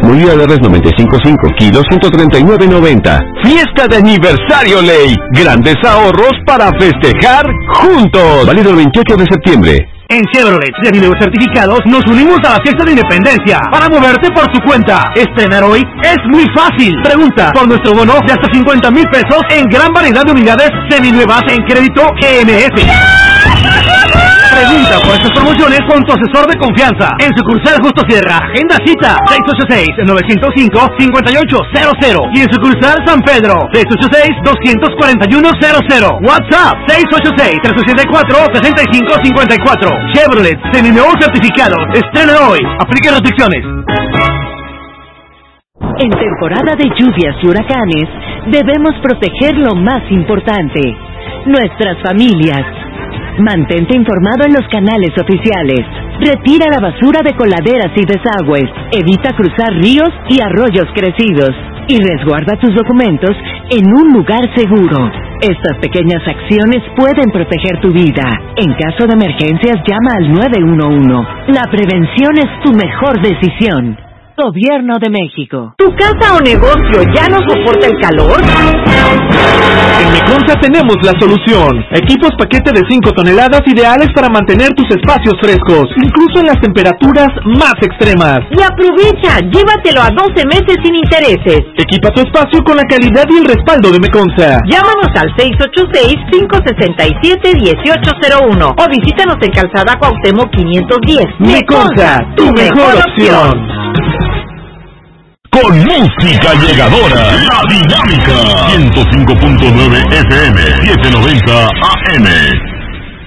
Molida de res 95.5 kilos, 139.90. Fiesta de aniversario Ley. Grandes ahorros para festejar juntos. Válido el 28 de septiembre. En Chevrolet Seminuevos Certificados nos unimos a la fiesta de independencia para moverte por tu cuenta. Estrenar hoy es muy fácil. Pregunta por nuestro bono de hasta 50,000 pesos en gran variedad de unidades seminuevas en crédito EMF. Pregunta por estas promociones con tu asesor de confianza. En sucursal Justo Sierra, agenda cita 686-905-5800 y en sucursal San Pedro 686-241-00. WhatsApp 686-384-6554. Chevrolet Seminuevos Certificados. Estrena hoy. Aplica restricciones. En temporada de lluvias y huracanes debemos proteger lo más importante: nuestras familias. Mantente informado en los canales oficiales. Retira la basura de coladeras y desagües. Evita cruzar ríos y arroyos crecidos. Y resguarda tus documentos en un lugar seguro. Estas pequeñas acciones pueden proteger tu vida. En caso de emergencias, llama al 911. La prevención es tu mejor decisión. Gobierno de México. ¿Tu casa o negocio ya no soporta el calor? En Meconza tenemos la solución. Equipos paquete de 5 toneladas ideales para mantener tus espacios frescos, incluso en las temperaturas más extremas. Y aprovecha, llévatelo a 12 meses sin intereses. Equipa tu espacio con la calidad y el respaldo de Meconza. Llámanos al 686-567-1801 o visítanos en Calzada Cuauhtémoc 510. Meconza, tu mejor opción. Con música llegadora, La Dinámica, 105.9 FM, 790 AM.